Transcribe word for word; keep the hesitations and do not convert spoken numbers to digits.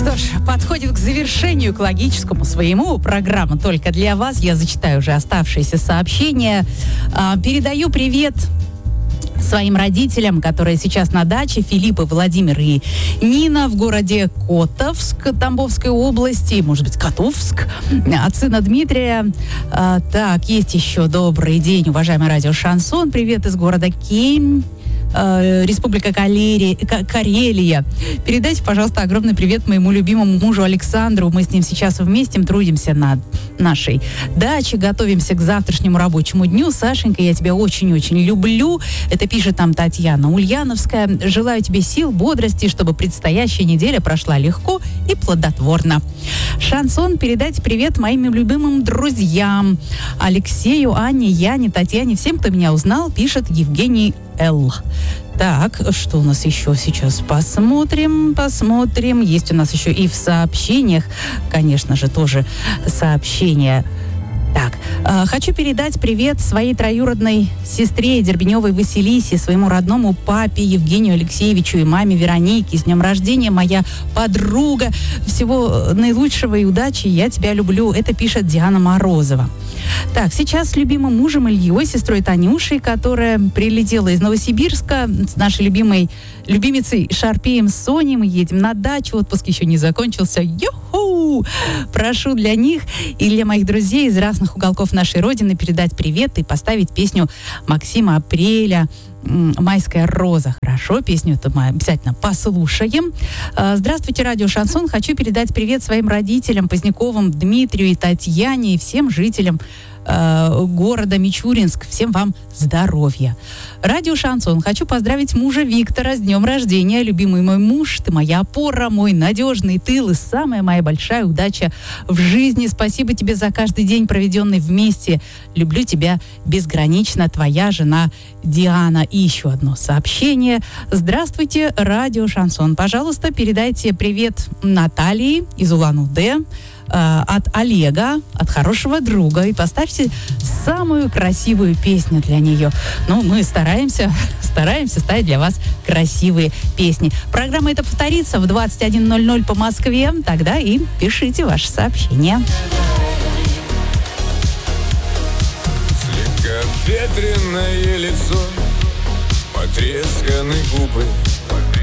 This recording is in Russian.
что ж, подходит к завершению, к логическому своему. Программа только для вас. Я зачитаю уже оставшиеся сообщения. А, передаю привет своим родителям, которые сейчас на даче, Филипп и Владимир и Нина в городе Котовск Тамбовской области, может быть, Котовск, от сына Дмитрия. А, так, есть еще добрый день, уважаемый радио Шансон. Привет из города Кейм, Республика Калери, Карелия. Передайте, пожалуйста, огромный привет моему любимому мужу Александру. Мы с ним сейчас вместе трудимся над нашей дачей, готовимся к завтрашнему рабочему дню. Сашенька, я тебя очень-очень люблю. Это пишет нам Татьяна Ульяновская. Желаю тебе сил, бодрости, чтобы предстоящая неделя прошла легко и плодотворно. Шансон, передайте привет моим любимым друзьям. Алексею, Анне, Яне, Татьяне, всем, кто меня узнал, пишет Евгений Л. Так, что у нас еще сейчас? Посмотрим, посмотрим. Есть у нас еще и в сообщениях, конечно же, тоже сообщения. Так, э, хочу передать привет своей троюродной сестре Дербеневой Василисе, своему родному папе Евгению Алексеевичу и маме Веронике. С днем рождения, моя подруга. Всего наилучшего и удачи. Я тебя люблю. Это пишет Диана Морозова. Так, сейчас с любимым мужем Ильей, сестрой Танюшей, которая прилетела из Новосибирска, с нашей любимой любимицей Шарпеем Соней. Мы едем на дачу, отпуск еще не закончился. Ю-ху! Прошу для них и для моих друзей из разных уголков нашей Родины передать привет и поставить песню Максима Апреля «Майская роза». Хорошо, песню эту мы обязательно послушаем. Здравствуйте, радио Шансон. Хочу передать привет своим родителям Поздняковым, Дмитрию и Татьяне, и всем жителям э, города Мичуринск. Всем вам здоровья. Радио Шансон. Хочу поздравить мужа Виктора с днем рождения. Любимый мой муж, ты моя опора, мой надежный тыл и самая моя большая удача в жизни. Спасибо тебе за каждый день, проведенный вместе. Люблю тебя безгранично. Твоя жена Диана. И еще одно сообщение. Здравствуйте, радио Шансон. Пожалуйста, передайте привет Наталье из Улан-Удэ, от Олега, от хорошего друга, и поставьте самую красивую песню для нее. Ну, мы стараемся, стараемся ставить для вас красивые песни. Программа эта повторится в двадцать один ноль ноль по Москве. Тогда и пишите ваши сообщения. Слегка ветреное лицо, потресканы губы,